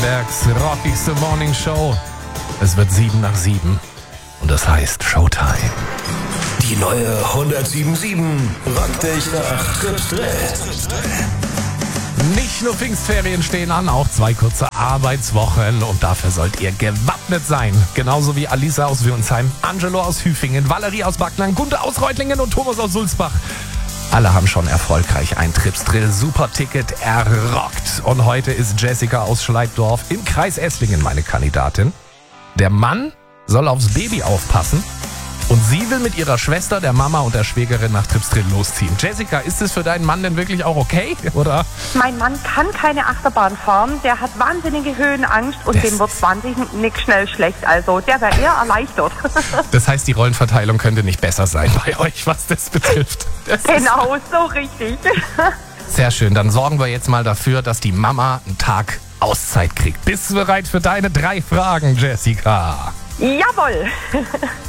Baden-Württembergs rockigste Morning Show. Es wird 7 nach 7 und das heißt Showtime. Die neue 107.7 rockt dich nach Trips Drill. Nicht nur Pfingstferien stehen an, auch 2 kurze Arbeitswochen und dafür sollt ihr gewappnet sein. Genauso wie Alisa aus Würnsheim, Angelo aus Hüfingen, Valerie aus Backnang, Gunter aus Reutlingen und Thomas aus Sulzbach. Alle haben schon erfolgreich ein Trips Drill Superticket errockt. Und heute ist Jessica aus Schleiddorf im Kreis Esslingen meine Kandidatin. Der Mann soll aufs Baby aufpassen und sie will mit ihrer Schwester, der Mama und der Schwägerin nach Trips Drill losziehen. Jessica, ist es für deinen Mann denn wirklich auch okay, oder? Mein Mann kann keine Achterbahn fahren, der hat wahnsinnige Höhenangst und dem wird wahnsinnig nicht schnell schlecht. Also der wäre eher erleichtert. Das heißt, die Rollenverteilung könnte nicht besser sein bei euch, was das betrifft. Genau, so richtig. Sehr schön, dann sorgen wir jetzt mal dafür, dass die Mama einen Tag Auszeit kriegt. Bist du bereit für deine 3 Fragen, Jessica? Jawohl.